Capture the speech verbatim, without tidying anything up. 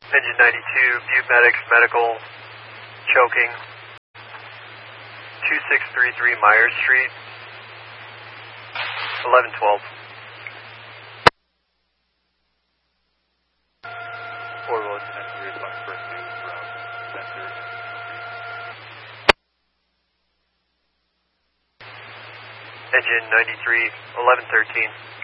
Engine ninety-two, Butte Medics, medical, choking. two six three three Myers Street, eleven twelve. Orbital engine ninety-three, response first news from center. Engine ninety-three, eleven thirteen.